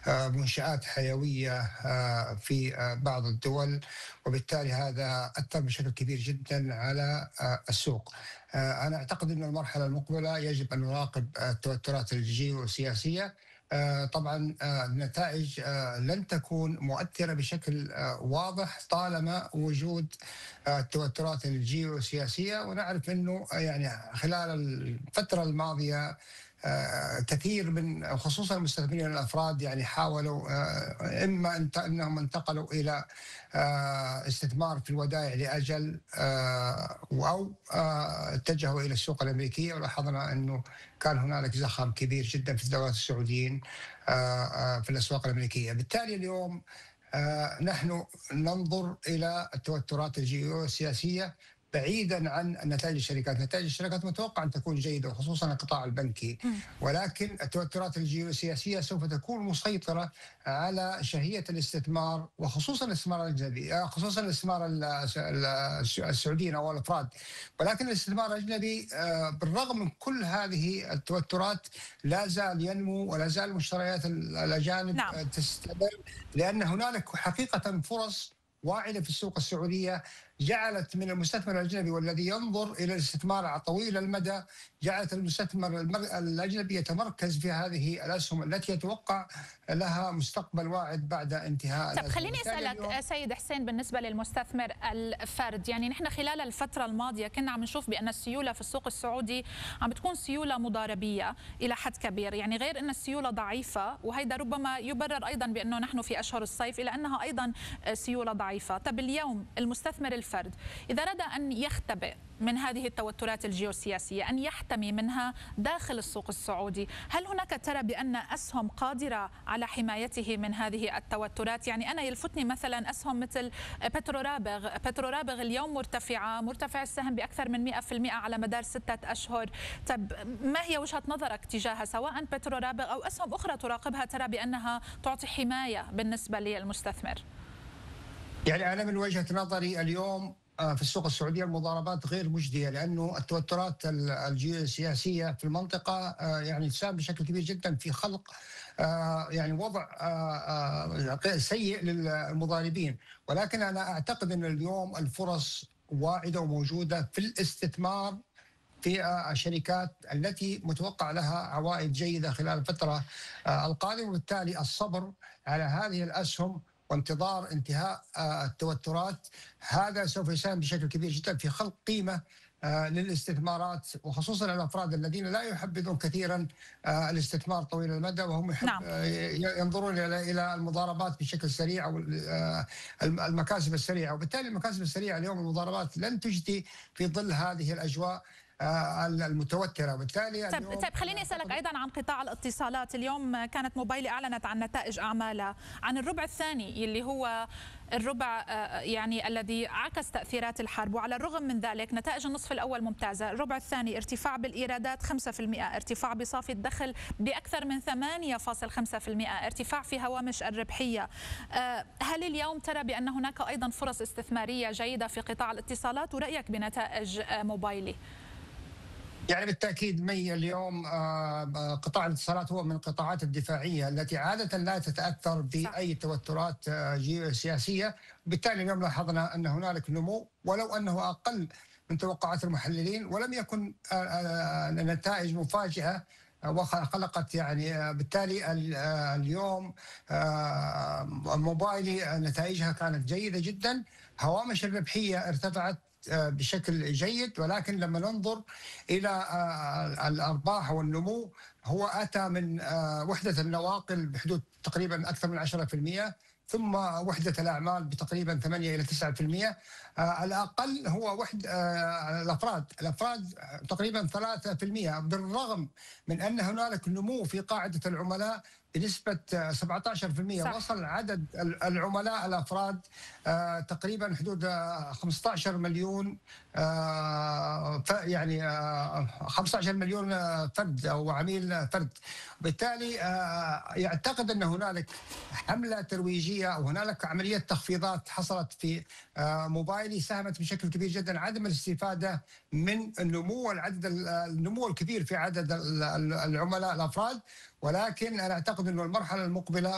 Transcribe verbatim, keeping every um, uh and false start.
منشآت حيوية في بعض الدول، وبالتالي هذا أثر بشكل كبير جدا على السوق. أنا أعتقد أن المرحلة المقبلة يجب أن نراقب التوترات الجيوسياسية. طبعا النتائج لن تكون مؤثرة بشكل واضح طالما وجود التوترات الجيوسياسية، ونعرف أنه يعني خلال الفترة الماضية كثير من خصوصا المستثمرين الافراد يعني حاولوا اما انهم انتقلوا الى استثمار في الودائع لاجل او اتجهوا الى السوق الامريكيه، ولاحظنا انه كان هنالك زخم كبير جدا في الدولار السعوديين في الاسواق الامريكيه. بالتالي اليوم نحن ننظر الى التوترات الجيوسياسيه بعيدا عن نتائج الشركات. نتائج الشركات متوقع أن تكون جيدة وخصوصا القطاع البنكي، ولكن التوترات الجيوسياسية سوف تكون مسيطرة على شهية الاستثمار، وخصوصا الاستثمار الأجنبي، خصوصا الاستثمار السعوديين أو الأفراد. ولكن الاستثمار الأجنبي بالرغم من كل هذه التوترات لا زال ينمو، ولا زال مشتريات الأجانب نعم. تستمر، لأن هنالك حقيقة فرص واعدة في السوق السعودية جعلت من المستثمر الأجنبي والذي ينظر إلى الاستثمار على طويل المدى، جعلت المستثمر الأجنبي يتمركز في هذه الأسهم التي يتوقع لها مستقبل واعد بعد انتهاء. طب خليني أسألك سيد حسين، بالنسبة للمستثمر الفرد، يعني نحن خلال الفترة الماضية كنا عم نشوف بأن السيولة في السوق السعودي عم بتكون سيولة مضاربية إلى حد كبير، يعني غير أن السيولة ضعيفة، وهذا ربما يبرر أيضا بأنه نحن في أشهر الصيف إلى أنها أيضا سيولة ضعيفة. طب اليوم المستثمر الفرد إذا أراد أن يختبئ من هذه التوترات الجيوسياسية، أن يحتمي منها داخل السوق السعودي، هل هناك ترى بأن أسهم قادرة على حمايته من هذه التوترات؟ يعني أنا يلفتني مثلا أسهم مثل بترورابغ. بترورابغ اليوم مرتفعة، مرتفع السهم بأكثر من مئة بالمئة على مدار ستة أشهر. طب ما هي وجهة نظرك تجاهها، سواء بترورابغ أو أسهم أخرى تراقبها ترى بأنها تعطي حماية بالنسبة للمستثمر؟ يعني أنا من وجهة نظري اليوم في السوق السعودية المضاربات غير مجدية، لأنه التوترات الجيوسياسية في المنطقة يعني تساهم بشكل كبير جدا في خلق يعني وضع سيء للمضاربين. ولكن أنا أعتقد أن اليوم الفرص واعدة وموجودة في الاستثمار في الشركات التي متوقع لها عوائد جيدة خلال الفترة القادمة، وبالتالي الصبر على هذه الأسهم وانتظار انتهاء التوترات هذا سوف يساهم بشكل كبير جدا في خلق قيمة للاستثمارات، وخصوصا الافراد الذين لا يحبذون كثيرا الاستثمار طويل المدى، وهم يحب نعم. ينظرون الى المضاربات بشكل سريع او المكاسب السريعه، وبالتالي المكاسب السريعه اليوم المضاربات لن تجدي في ظل هذه الاجواء المتوتره. وبالتالي طيب طيب خليني اسالك ايضا عن قطاع الاتصالات. اليوم كانت موبايلي اعلنت عن نتائج اعمالها عن الربع الثاني اللي هو الربع يعني الذي عكس تاثيرات الحرب، وعلى الرغم من ذلك نتائج النصف الاول ممتازه. الربع الثاني ارتفاع بالايرادات خمسة بالمئة، ارتفاع بصافي الدخل باكثر من ثمانية فاصلة خمسة بالمئة، ارتفاع في هوامش الربحيه. هل اليوم ترى بان هناك ايضا فرص استثماريه جيده في قطاع الاتصالات، ورايك بنتائج موبايلي؟ يعني بالتأكيد مي، اليوم قطاع الاتصالات هو من القطاعات الدفاعية التي عادة لا تتأثر بأي توترات جيوسياسية، بالتالي اليوم لاحظنا أن هنالك نمو ولو أنه أقل من توقعات المحللين، ولم يكن نتائج مفاجئة وخلقت يعني بالتالي اليوم موبايلي نتائجها كانت جيدة جدا، هوامش الربحية ارتفعت بشكل جيد، ولكن لما ننظر إلى الأرباح والنمو هو أتى من وحدة النواقل بحدود تقريبا أكثر من عشرة بالمئة، ثم وحدة الأعمال بتقريبا ثمانية إلى تسعة بالمئة، الأقل هو وحد الأفراد الأفراد تقريبا ثلاثة بالمئة، بالرغم من أن هنالك نمو في قاعدة العملاء بنسبة سبعة عشر بالمئة. صح. وصل عدد العملاء الأفراد تقريبا حدود خمسة عشر مليون، يعني خمسة عشر مليون فرد أو عميل فرد. بالتالي يعتقد أن هنالك حملة ترويجية أو هنالك عملية تخفيضات حصلت في موبايلي ساهمت بشكل كبير جدا عدم الاستفادة من النمو العدد النمو الكبير في عدد العملاء الأفراد. ولكن أنا أعتقد أن المرحلة المقبلة